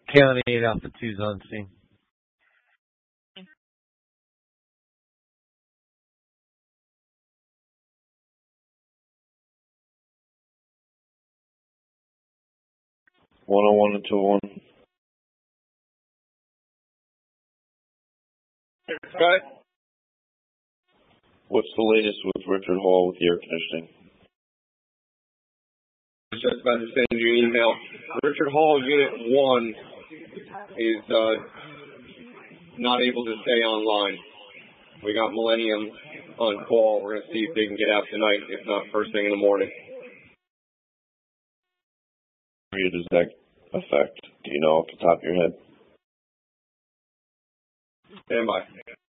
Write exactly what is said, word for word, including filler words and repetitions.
County eight Alpha two's on scene. one oh one and two oh one. Right. What's the latest with Richard Hall with the air conditioning? I was just about to send you an email. Richard Hall, Unit one, is uh, not able to stay online. We got Millennium on call. We're going to see if they can get out tonight, if not first thing in the morning. How does that affect? Do you know off the top of your head? Stand by.